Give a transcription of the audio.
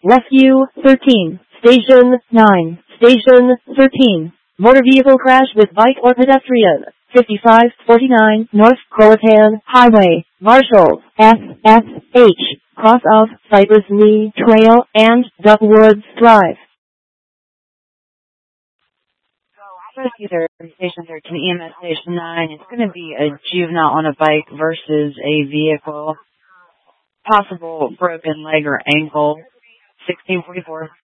Rescue 13. Station 9. Station 13. Motor vehicle crash with bike or pedestrian. 5549 North Croatan Highway, Marshall, SSH, cross of Cypress Lee Trail and Duckwoods Drive. Rescue Station 13, EMS Station 9. It's going to be a juvenile on a bike versus a vehicle. Possible broken leg or ankle. 1644.